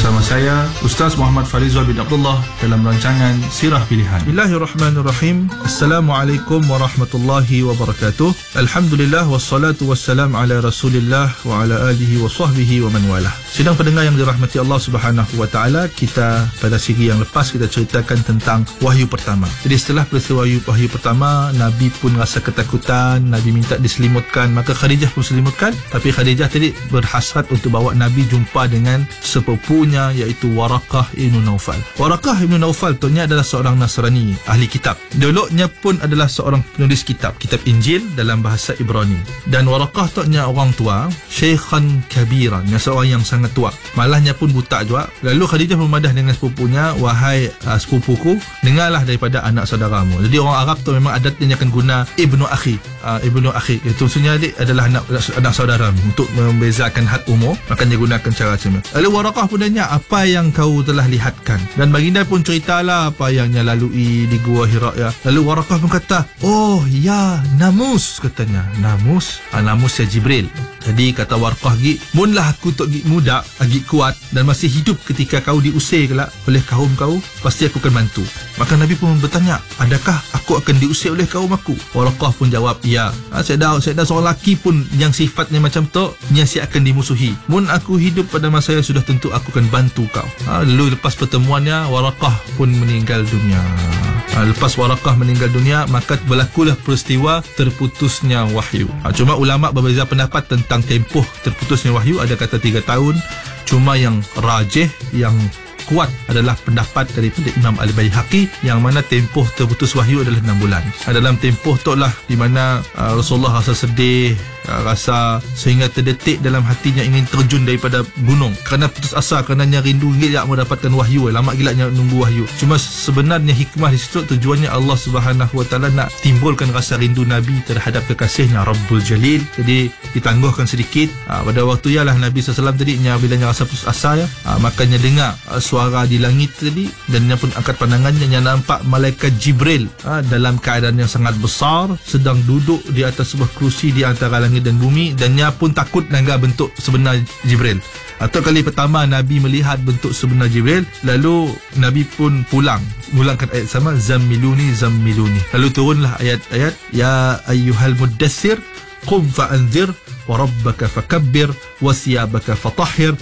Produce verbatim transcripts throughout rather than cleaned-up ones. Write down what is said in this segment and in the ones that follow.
bersama saya Ustaz Muhammad Farizal bin Abdullah dalam rancangan Sirah Pilihan. Bismillahirrahmanirrahim. Assalamualaikum warahmatullahi wabarakatuh. Alhamdulillah wassalatu wassalam ala Rasulillah wa ala alihi wa sahbihi wa man walah. Sidang pendengar yang dirahmati Allah Subhanahu wa taala, kita pada siri yang lepas kita ceritakan tentang wahyu pertama. Jadi setelah peristiwa wahyu, wahyu pertama, Nabi pun rasa ketakutan, Nabi minta diselimutkan, maka Khadijah pun selimutkan. Tapi Khadijah tadi berhasrat untuk bawa Nabi jumpa dengan sepupunya, iaitu Waraqah ibn Naufal. Waraqah ibn Naufal tu adalah seorang Nasrani, ahli kitab. Dulunya pun adalah seorang penulis kitab, kitab Injil dalam bahasa Ibrani. Dan Waraqah tu orang tua, syekhan kabiran, seorang yang sangat tua. Malahnya pun buta juga. Lalu Khadijah memadah dengan sepupunya, wahai uh, sepupuku, dengarlah daripada anak saudaramu. Jadi orang Arab tu memang adatnya akan guna ibnu akhi, uh, ibnu akhi. Itu maksudnya dia adalah anak anak saudaramu untuk membezakan had umur, maka dia gunakan cara macam itu. Lalu Waraqah pun tanya, apa yang kau telah lihatkan? Dan baginda pun ceritalah apa yang dia lalui di Gua Hira ya. Lalu Waraqah pun kata, oh ya, namus, katanya. Namus, ah, namus ya Jibril. Jadi kata Waraqah, gi munlah aku tok gi muda, agi kuat dan masih hidup ketika kau diusir kelak oleh kaum kau, pasti aku akan bantu. Maka Nabi pun bertanya, adakah aku akan diusir oleh kaum aku? Waraqah pun jawab, ya. Ah, saya dah saya dah seorang lelaki pun yang sifatnya macam tu, nyasia akan dimusuhi. Mun aku hidup pada masa yang sudah tentu aku akan bantu kau. Ha, lalu lepas pertemuannya, Waraqah pun meninggal dunia. Ha, lepas Waraqah meninggal dunia, maka berlakulah peristiwa terputusnya wahyu. Ha, cuma ulama berbeza pendapat tentang tempoh terputusnya wahyu. Ada kata tiga tahun. Cuma yang rajih, yang kuat adalah pendapat daripada Imam Al-Baihaqi, yang mana tempoh terputus wahyu adalah enam bulan. Dalam tempoh tu lah di mana uh, Rasulullah rasa sedih, uh, rasa sehingga terdetik dalam hatinya ingin terjun daripada gunung kerana putus asa, kerana rindu gila mau dapatkan wahyu. Lama gila nunggu wahyu. Cuma sebenarnya hikmah di situ, tujuannya Allah Subhanahu wa taala nak timbulkan rasa rindu Nabi terhadap kekasihnya Rabbul Jalil. Jadi ditangguhkan sedikit. uh, pada waktu ialah Nabi sallallahu alaihi wasallam tadi bila dia rasa putus asa ya, uh, makanya dengar uh, suara di langit tadi, dan dia pun angkat pandangannya, yang nampak malaikat Jibril ha, dalam keadaan yang sangat besar sedang duduk di atas sebuah kerusi di antara langit dan bumi, dan dia pun takut dengan bentuk sebenar Jibril. Atau kali pertama Nabi melihat bentuk sebenar Jibril, lalu Nabi pun pulang ulangkan ayat sama, zammiluni zammiluni. Lalu turunlah ayat-ayat, ya ayyuhal muddassir qum fa'anzir wa rabbaka fakabbir wa siyabaka fatahhir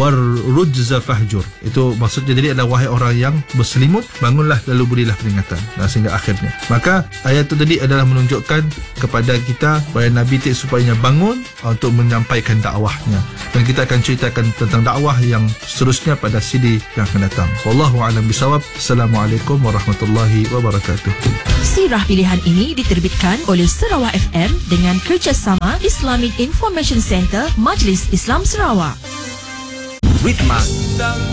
warujza fahjur. Itu maksudnya jadi adalah, wahai orang yang berselimut, bangunlah lalu berilah peringatan. Nah, sehingga akhirnya, maka ayat itu tadi adalah menunjukkan kepada kita supaya Nabi tik supaya bangun untuk menyampaikan dakwahnya, dan kita akan ceritakan tentang dakwah yang seterusnya pada C D yang akan datang. Wallahu a'lam bisawab. Assalamualaikum warahmatullahi wabarakatuh. Sirah Pilihan ini diterbitkan oleh Sarawak F M dengan kerjasama Islamic Information Center Majlis Islam Sarawak. Ritma